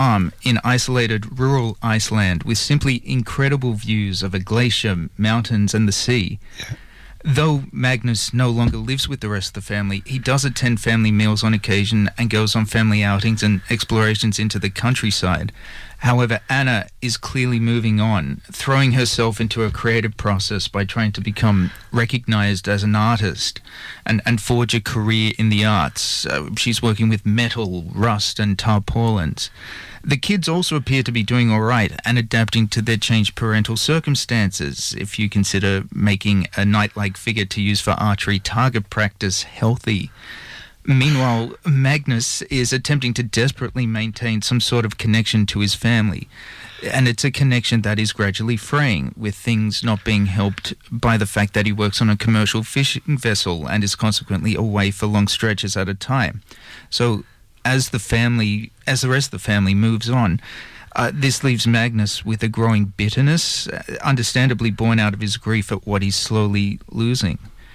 farm in isolated rural Iceland with simply incredible views of a glacier, mountains, and the sea. Yeah. Though Magnus no longer lives with the rest of the family, he does attend family meals on occasion and goes on family outings and explorations into the countryside. However, Anna is clearly moving on, throwing herself into a creative process by trying to become recognized as an artist and forge a career in the arts. She's working with metal, rust, and tarpaulins. The kids also appear to be doing all right and adapting to their changed parental circumstances, if you consider making a knight-like figure to use for archery target practice healthy. Meanwhile, Magnus is attempting to desperately maintain some sort of connection to his family, and it's a connection that is gradually fraying, with things not being helped by the fact that he works on a commercial fishing vessel and is consequently away for long stretches at a time. So as the rest of the family moves on, this leaves Magnus with a growing bitterness, understandably born out of his grief at what he's slowly losing.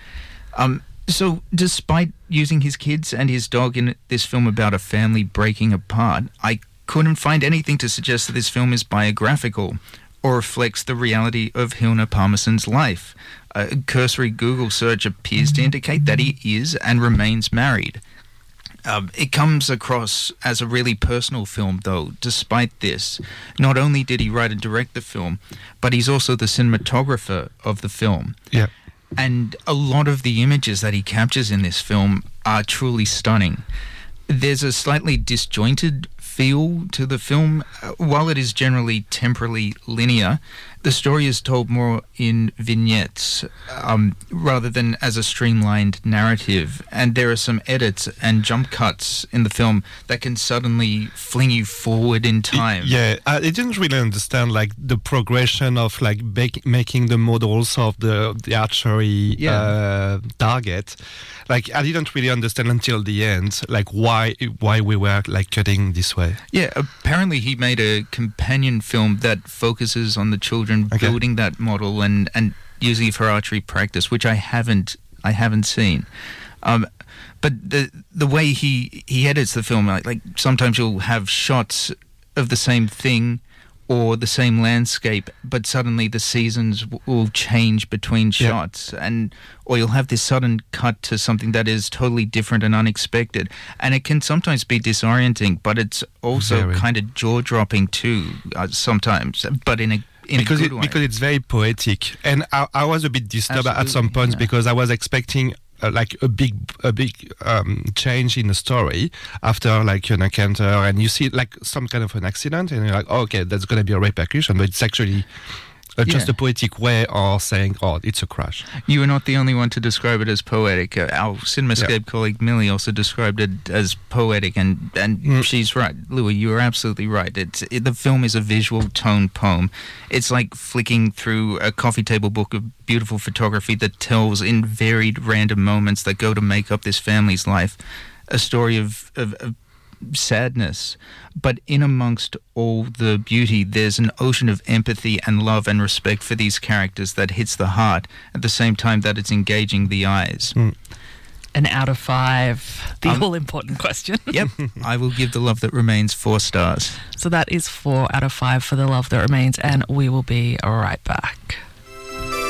So despite using his kids and his dog in this film about a family breaking apart, I couldn't find anything to suggest that this film is biographical or reflects the reality of Hilna Parmason's life. A cursory Google search appears to indicate that he is and remains married. It comes across as a really personal film, though. Despite this, not only did he write and direct the film, but he's also the cinematographer of the film. Yeah. And a lot of the images that he captures in this film are truly stunning. There's a slightly disjointed feel to the film. While it is generally temporally linear, the story is told more in vignettes rather than as a streamlined narrative. And there are some edits and jump cuts in the film that can suddenly fling you forward in time. Yeah, I didn't really understand like the progression of like making the models of the archery target. Like I didn't really understand until the end, like why we were like cutting this way. Yeah, apparently he made a companion film that focuses on the children building that model and using it for archery practice, which I haven't seen. But the way he edits the film, like sometimes you'll have shots of the same thing or the same landscape, but suddenly the seasons will change between shots, or you'll have this sudden cut to something that is totally different and unexpected, and it can sometimes be disorienting, but it's also kind of jaw-dropping too sometimes, but in a good way. Because it's very poetic, and I was a bit disturbed at some points because I was expecting like a big change in the story after like an encounter, and you see like some kind of an accident, and you're like, oh, okay, that's going to be a repercussion, but it's actually just a poetic way of saying, oh, it's a crash. You are not the only one to describe it as poetic. Our CinemaScape colleague Millie also described it as poetic, and she's right. Louis, you are absolutely right. The film is a visual tone poem. It's like flicking through a coffee table book of beautiful photography that tells in varied random moments that go to make up this family's life a story of sadness, but in amongst all the beauty there's an ocean of empathy and love and respect for these characters that hits the heart at the same time that it's engaging the eyes. An out of 5, the all-important question. Yep, I will give The Love That Remains 4 stars. So that is 4 out of 5 for The Love That Remains, and we will be right back.